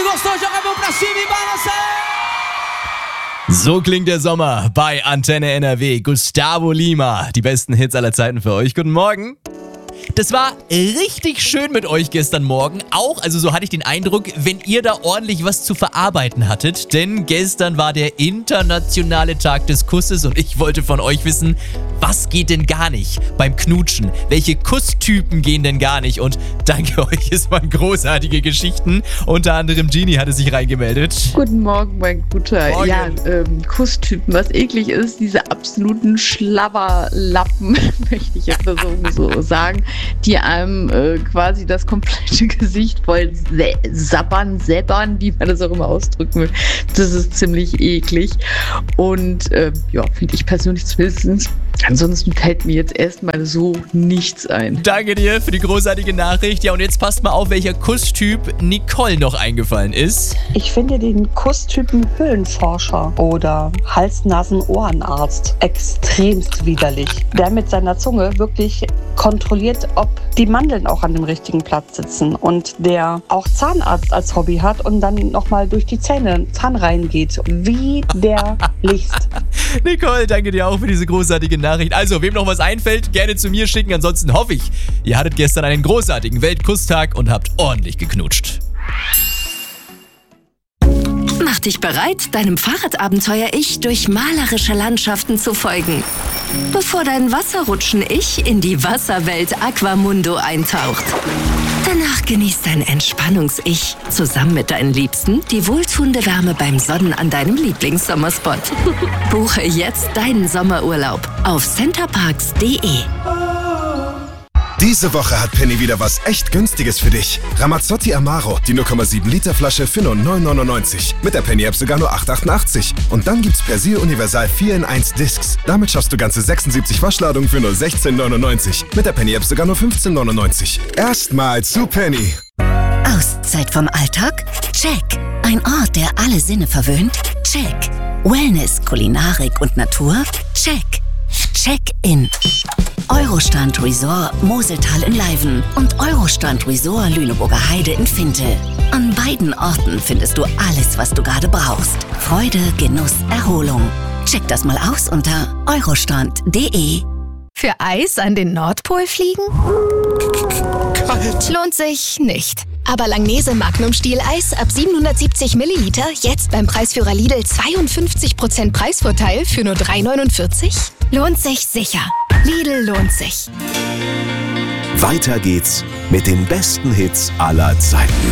gostou? Joga a mão pra cima e balança! So klingt der Sommer bei Antenne NRW. Gustavo Lima, die besten Hits aller Zeiten für euch. Guten Morgen. Das war richtig schön mit euch gestern Morgen. Auch, also so hatte ich den Eindruck, wenn ihr da ordentlich was zu verarbeiten hattet. Denn gestern war der internationale Tag des Kusses und ich wollte von euch wissen, was geht denn gar nicht beim Knutschen? Welche Kusstypen gehen denn gar nicht? Und danke euch, es waren großartige Geschichten. Unter anderem Genie hatte sich reingemeldet. Guten Morgen, mein Guter. Morgen. Ja, Kusstypen, was eklig ist, diese absoluten Schlabberlappen, möchte ich jetzt so sagen, die einem quasi das komplette Gesicht voll seppern, wie man das auch immer ausdrücken will. Das ist ziemlich eklig. Und finde ich persönlich zumindest. Ansonsten fällt mir jetzt erstmal so nichts ein. Danke dir für die großartige Nachricht. Ja, und jetzt passt mal auf, welcher Kusstyp Nicole noch eingefallen ist. Ich finde den Kusstypen Höhlenforscher oder Hals-Nasen-Ohrenarzt extremst widerlich. Der mit seiner Zunge wirklich kontrolliert, ob die Mandeln auch an dem richtigen Platz sitzen und der auch Zahnarzt als Hobby hat und dann nochmal durch die Zahnreihen geht. Widerlichst. Nicole, danke dir auch für diese großartige Nachricht. Also, wem noch was einfällt, gerne zu mir schicken. Ansonsten hoffe ich, ihr hattet gestern einen großartigen Weltkusstag und habt ordentlich geknutscht. Mach dich bereit, deinem Fahrradabenteuer-Ich durch malerische Landschaften zu folgen. Bevor dein Wasserrutschen-Ich in die Wasserwelt Aquamundo eintaucht. Danach genießt dein Entspannungs-Ich zusammen mit deinen Liebsten die wohltuende Wärme beim Sonnen an deinem Lieblingssommerspot. Buche jetzt deinen Sommerurlaub auf centerparks.de. Diese Woche hat Penny wieder was echt Günstiges für dich. Ramazzotti Amaro, die 0,7 Liter Flasche für nur 9,99. Mit der Penny-App sogar nur 8,88. Und dann gibt's Persil Universal 4 in 1 Discs. Damit schaffst du ganze 76 Waschladungen für nur 16,99. Mit der Penny-App sogar nur 15,99. Erstmal zu Penny. Auszeit vom Alltag? Check. Ein Ort, der alle Sinne verwöhnt? Check. Wellness, Kulinarik und Natur? Check. Check-in. Eurostrand Resort Moseltal in Leiven und Eurostrand Resort Lüneburger Heide in Finte. An beiden Orten findest du alles, was du gerade brauchst. Freude, Genuss, Erholung. Check das mal aus unter eurostrand.de. Für Eis an den Nordpol fliegen? Kalt. Lohnt sich nicht. Aber Langnese Magnum Stieleis ab 770 Milliliter jetzt beim Preisführer Lidl 52% Preisvorteil für nur 3,49? Lohnt sich sicher. Lidl lohnt sich. Weiter geht's mit den besten Hits aller Zeiten.